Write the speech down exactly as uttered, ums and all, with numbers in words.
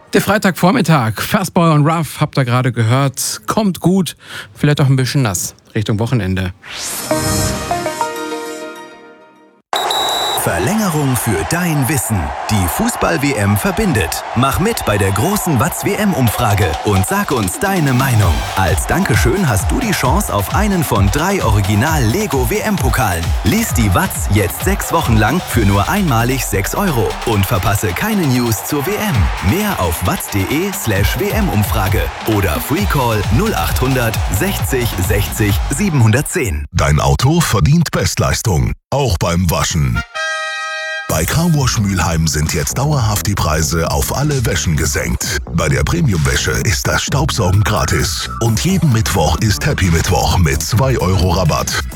Der Freitagvormittag, Fastball und Rough, habt ihr gerade gehört, kommt gut, vielleicht auch ein bisschen nass, Richtung Wochenende. Verlängerung für dein Wissen. Die Fußball-W M verbindet. Mach mit bei der großen Watz-W M-Umfrage und sag uns deine Meinung. Als Dankeschön hast du die Chance auf einen von drei Original-Lego-W M-Pokalen. Lies die Watz jetzt sechs Wochen lang für nur einmalig sechs Euro und verpasse keine News zur W M. Mehr auf watz.de slash W M-Umfrage oder Freecall null achthundert sechzig sechzig siebenhundertzehn. Dein Auto verdient Bestleistung, auch beim Waschen. Bei Carwash Mülheim sind jetzt dauerhaft die Preise auf alle Wäschen gesenkt. Bei der Premium-Wäsche ist das Staubsaugen gratis. Und jeden Mittwoch ist Happy Mittwoch mit zwei Euro Rabatt.